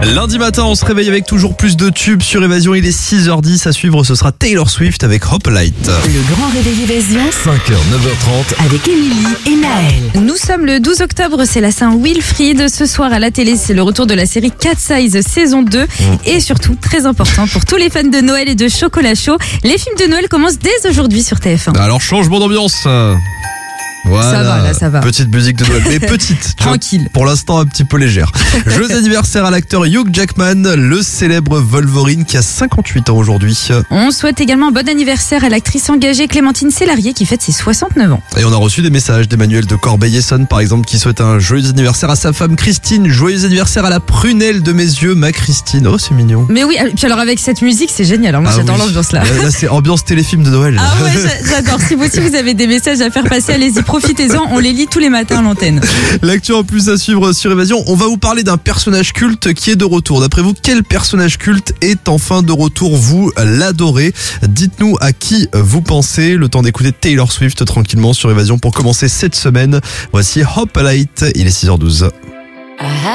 Lundi matin, on se réveille avec toujours plus de tubes sur Évasion. Il est 6h10. À suivre, ce sera Taylor Swift avec Hop Light. Le grand réveil Évasion 5h, 9h30. avec Émilie et Naël. Nous sommes le 12 octobre, c'est la Saint-Wilfried. Ce soir à la télé, c'est le retour de la série Cat Size saison 2. Et surtout, très important pour tous les fans de Noël et de chocolat chaud, les films de Noël commencent dès aujourd'hui sur TF1. Alors, changement d'ambiance. Voilà. Ça va, là, ça va. Petite musique de Noël, mais petite. tu vois, Tranquille. pour l'instant, un petit peu légère. Joyeux anniversaire à l'acteur Hugh Jackman, le célèbre Wolverine qui a 58 ans aujourd'hui. On souhaite également bon anniversaire à l'actrice engagée Clémentine Sélarié qui fête ses 69 ans. Et on a reçu des messages d'Emmanuel de Corbeil-Essonnes, par exemple, qui souhaite un joyeux anniversaire à sa femme Christine. Joyeux anniversaire à la prunelle de mes yeux, ma Christine. Oh, c'est mignon. Mais oui, puis alors avec cette musique, c'est génial. Alors moi, j'adore oui. l'ambiance là. Là, c'est ambiance téléfilm de Noël. Ah ouais, j'adore. Si vous aussi vous avez des messages à faire passer, allez-y, profitez-en. On les lit tous les matins à l'antenne. L'actu en plus à suivre sur Évasion. On va vous parler d'un personnage culte qui est de retour. D'après vous, quel personnage culte est enfin de retour? Vous l'adorez. Dites-nous à qui vous pensez. Le temps d'écouter Taylor Swift tranquillement sur Évasion pour commencer cette semaine. Voici Hop Light. Il est 6h12.